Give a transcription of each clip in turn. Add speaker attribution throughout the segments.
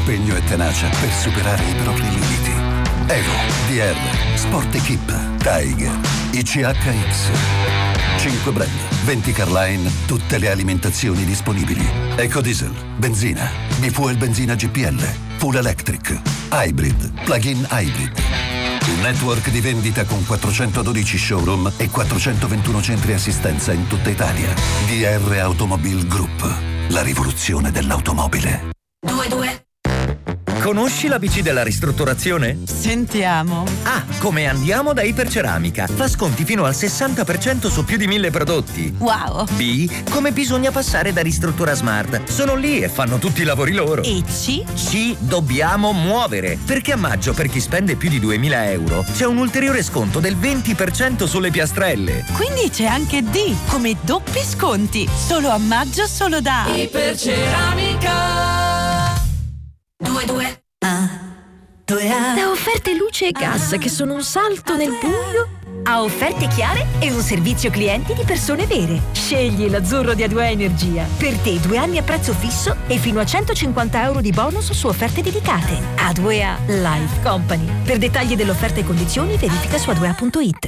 Speaker 1: impegno e tenacia per superare i propri limiti. Evo, DR, Sport Equip, Tiger, ICHX. 5 brand, 20 Carline, tutte le alimentazioni disponibili. Ecodiesel, benzina, bifuel benzina GPL, full electric, hybrid, plug-in hybrid. Un network di vendita con 412 showroom e 421 centri assistenza in tutta Italia. DR Automobile Group, la rivoluzione dell'automobile.
Speaker 2: 2-2.
Speaker 3: Conosci la BC della ristrutturazione?
Speaker 2: Sentiamo.
Speaker 3: A. Come andiamo da Iperceramica. Fa sconti fino al 60% su più di 1000 prodotti.
Speaker 2: Wow.
Speaker 3: B. Come bisogna passare da Ristruttura Smart. Sono lì e fanno tutti i lavori loro.
Speaker 2: E C?
Speaker 3: C. Dobbiamo muovere. Perché a maggio, per chi spende più di 2000 euro, c'è un ulteriore sconto del 20% sulle piastrelle.
Speaker 2: Quindi c'è anche D, come doppi sconti. Solo a maggio, solo da
Speaker 4: Iperceramica.
Speaker 2: 2-2.
Speaker 5: Da offerte luce e gas che sono un salto nel buio a offerte chiare e un servizio clienti di persone vere. Scegli l'azzurro di A2A Energia. Per te 2 anni a prezzo fisso e fino a 150 euro di bonus su offerte dedicate. A2A Life Company. Per dettagli dell'offerta e condizioni verifica su a2a.it.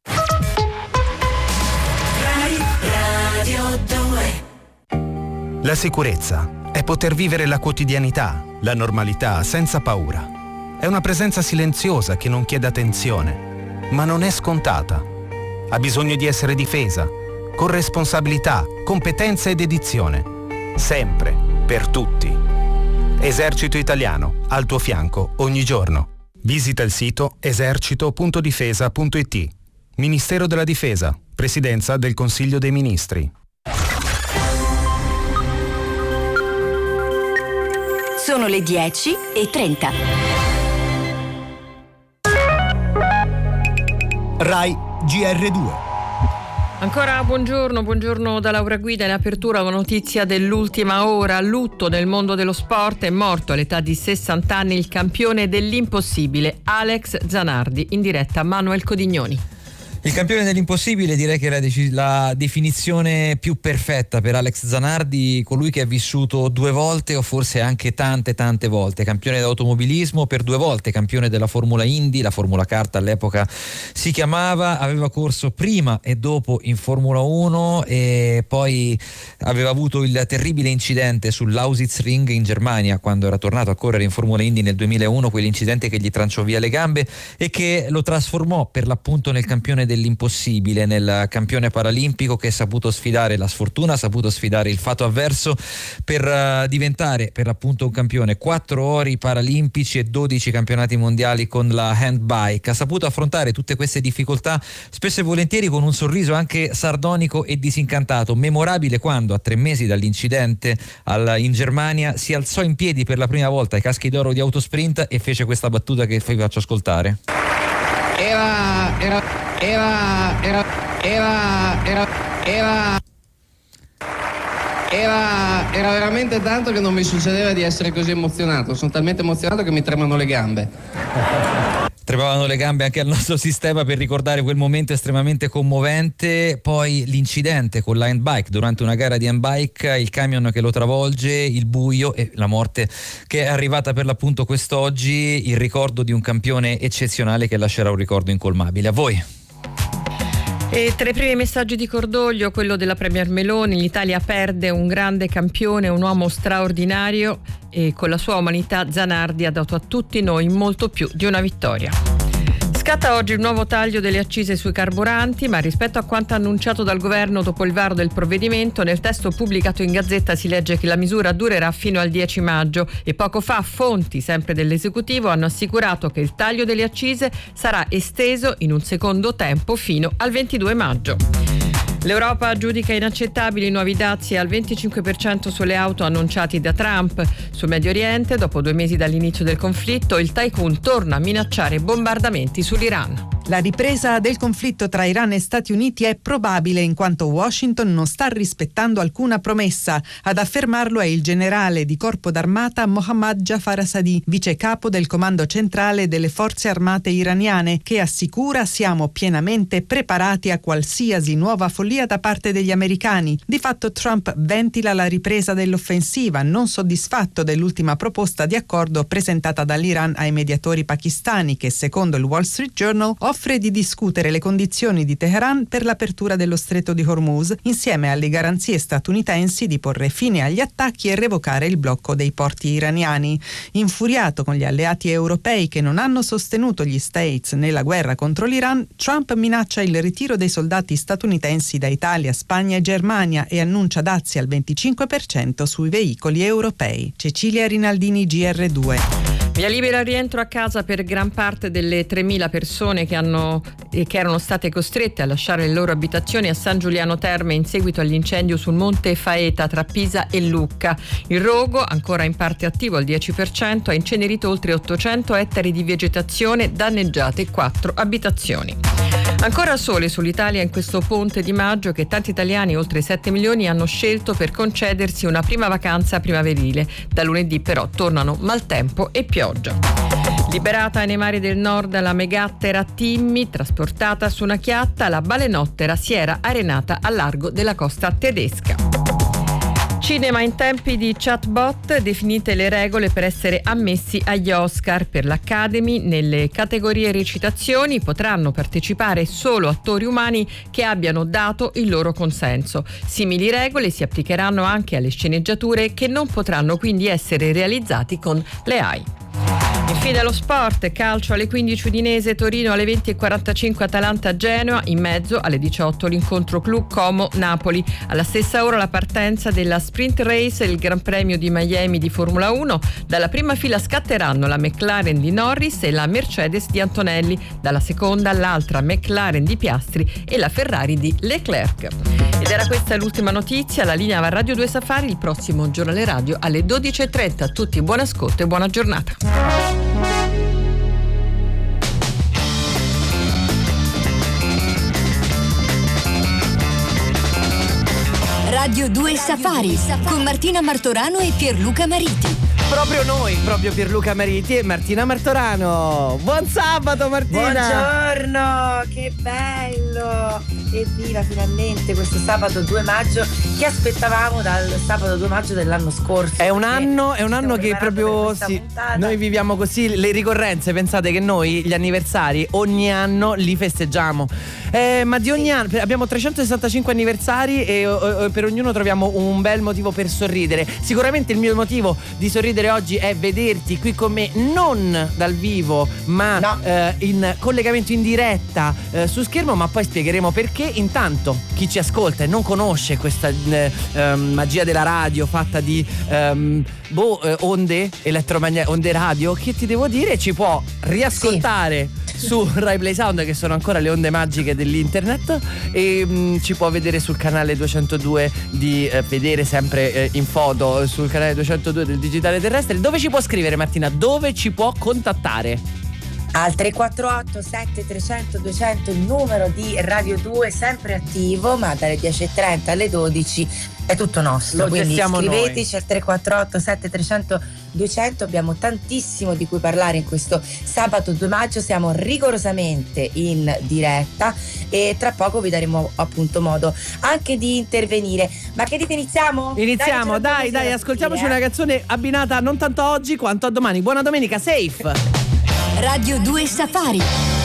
Speaker 2: Radio 2.
Speaker 6: La sicurezza è poter vivere la quotidianità, la normalità senza paura. È una presenza silenziosa che non chiede attenzione, ma non è scontata. Ha bisogno di essere difesa, con responsabilità, competenza e dedizione. Sempre, per tutti. Esercito Italiano, al tuo fianco ogni giorno. Visita il sito esercito.difesa.it. Ministero della Difesa, Presidenza del Consiglio dei Ministri.
Speaker 5: Sono le 10:30.
Speaker 7: Rai GR2.
Speaker 4: Ancora buongiorno da Laura Guida. In apertura una notizia dell'ultima ora. Lutto nel mondo dello sport. È morto all'età di 60 anni il campione dell'impossibile Alex Zanardi. In diretta Manuel Codignoni.
Speaker 8: Il campione dell'impossibile, direi che è la definizione più perfetta per Alex Zanardi, colui che ha vissuto 2 volte o forse anche tante volte, campione d'automobilismo per 2 volte, campione della Formula Indy, la Formula Kart all'epoca si chiamava, aveva corso prima e dopo in Formula 1 e poi aveva avuto il terribile incidente sull'Ausitzring in Germania quando era tornato a correre in Formula Indy nel 2001, quell'incidente che gli tranciò via le gambe e che lo trasformò per l'appunto nel campione dell'impossibile, nel campione paralimpico che ha saputo sfidare la sfortuna, ha saputo sfidare il fato avverso per diventare per l'appunto un campione. 4 ori paralimpici e 12 campionati mondiali con la handbike. Ha saputo affrontare tutte queste difficoltà spesso e volentieri con un sorriso anche sardonico e disincantato. Memorabile quando a 3 mesi dall'incidente in Germania si alzò in piedi per la prima volta ai caschi d'oro di autosprint e fece questa battuta che vi faccio ascoltare.
Speaker 9: Era veramente tanto che non mi succedeva di essere così emozionato. Sono talmente emozionato che mi tremano le gambe.
Speaker 8: Tremavano le gambe anche al nostro sistema per ricordare quel momento estremamente commovente. Poi l'incidente con la handbike durante una gara di handbike, il camion che lo travolge, il buio e la morte che è arrivata per l'appunto quest'oggi. Il ricordo di un campione eccezionale che lascerà un ricordo incolmabile. A voi.
Speaker 4: E tra i primi messaggi di cordoglio quello della Premier Meloni. L'Italia perde un grande campione, un uomo straordinario, e con la sua umanità Zanardi ha dato a tutti noi molto più di una vittoria. Scatta oggi il nuovo taglio delle accise sui carburanti, ma rispetto a quanto annunciato dal governo dopo il varo del provvedimento, nel testo pubblicato in Gazzetta si legge che la misura durerà fino al 10 maggio e poco fa fonti sempre dell'esecutivo hanno assicurato che il taglio delle accise sarà esteso in un secondo tempo fino al 22 maggio. L'Europa giudica inaccettabili i nuovi dazi al 25% sulle auto annunciati da Trump. Sul Medio Oriente, dopo 2 mesi dall'inizio del conflitto, il tycoon torna a minacciare bombardamenti sull'Iran.
Speaker 10: La ripresa del conflitto tra Iran e Stati Uniti è probabile in quanto Washington non sta rispettando alcuna promessa. Ad affermarlo è il generale di corpo d'armata Mohammad Jafar Asadi, vice capo del comando centrale delle forze armate iraniane, che assicura: siamo pienamente preparati a qualsiasi nuova follia da parte degli americani. Di fatto Trump ventila la ripresa dell'offensiva, non soddisfatto dell'ultima proposta di accordo presentata dall'Iran ai mediatori pakistani, che secondo il Wall Street Journal offre di discutere le condizioni di Teheran per l'apertura dello stretto di Hormuz, insieme alle garanzie statunitensi di porre fine agli attacchi e revocare il blocco dei porti iraniani. Infuriato con gli alleati europei che non hanno sostenuto gli States nella guerra contro l'Iran, Trump minaccia il ritiro dei soldati statunitensi da Italia, Spagna e Germania e annuncia dazi al 25% sui veicoli europei. Cecilia Rinaldini, GR2.
Speaker 4: Via libera rientro a casa per gran parte delle 3.000 persone che erano state costrette a lasciare le loro abitazioni a San Giuliano Terme in seguito all'incendio sul Monte Faeta tra Pisa e Lucca. Il rogo, ancora in parte attivo al 10%, ha incenerito oltre 800 ettari di vegetazione, danneggiate 4 abitazioni. Ancora sole sull'Italia in questo ponte di maggio che tanti italiani, oltre 7 milioni, hanno scelto per concedersi una prima vacanza primaverile. Da lunedì però tornano maltempo e pioggia. Liberata nei mari del nord la megattera Timmy, trasportata su una chiatta, la balenottera si era arenata al largo della costa tedesca. Cinema in tempi di chatbot, definite le regole per essere ammessi agli Oscar. Per l'Academy, nelle categorie recitazioni potranno partecipare solo attori umani che abbiano dato il loro consenso. Simili regole si applicheranno anche alle sceneggiature che non potranno quindi essere realizzati con le AI. Infine lo sport, calcio alle 15 Udinese, Torino alle 20:45 Atalanta Genoa, in mezzo alle 18 l'incontro Club Como Napoli. Alla stessa ora la partenza della Sprint Race, il Gran Premio di Miami di Formula 1. Dalla prima fila scatteranno la McLaren di Norris e la Mercedes di Antonelli, dalla seconda l'altra McLaren di Piastri e la Ferrari di Leclerc. Ed era questa l'ultima notizia, la linea va a Radio 2 Safari, il prossimo giornale radio alle 12:30. A tutti buon ascolto e buona giornata.
Speaker 5: Radio 2 Safari con Martina Martorano e Pierluca Mariti.
Speaker 11: Proprio noi, proprio Pierluca Mariti e Martina Martorano. Buon sabato Martina!
Speaker 12: Buongiorno, che bello! Evviva finalmente questo sabato 2 maggio che aspettavamo dal sabato 2 maggio dell'anno scorso.
Speaker 11: È un anno che proprio sì, noi viviamo così le ricorrenze. Pensate che noi gli anniversari ogni anno li festeggiamo. Ma di ogni anno abbiamo 365 anniversari e per ognuno troviamo un bel motivo per sorridere. Sicuramente il mio motivo di sorridere oggi è vederti qui con me, non dal vivo ma in collegamento in diretta su schermo, ma poi spiegheremo perché. Intanto chi ci ascolta e non conosce questa magia della radio fatta di onde elettromagnetiche, onde radio, che ti devo dire, ci può riascoltare su Rai Play Sound, che sono ancora le onde magiche dell'internet, e ci può vedere sul canale 202 di vedere sempre in foto sul canale 202 del digitale terrestre. Dove ci può scrivere, Martina? Dove ci può contattare?
Speaker 12: Al 348 7300 200 il numero di Radio 2, sempre attivo, ma dalle 10:30 alle 12 è tutto nostro. Quindi scriveteci al 348 7300 200. Abbiamo tantissimo di cui parlare in questo sabato 2 maggio. Siamo rigorosamente in diretta e tra poco vi daremo appunto modo anche di intervenire. Ma che dite, iniziamo?
Speaker 11: Iniziamo, dai, ascoltiamoci una canzone abbinata non tanto a oggi quanto a domani. Buona domenica, safe!
Speaker 5: Radio 2 Safari.